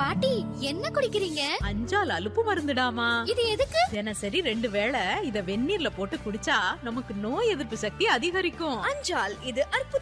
பாட்டி என்ன குடிக்கிறீங்க? அஞ்சால் அலுப்பு மருந்துடாமா. இது எதுக்கு? தினசரி 2 வேளை இத வெந்நீர்ல போட்டு குடிச்சா நமக்கு நோய் எதிர்ப்பு சக்தி அதிகரிக்கும். அஞ்சால் இது அற்புத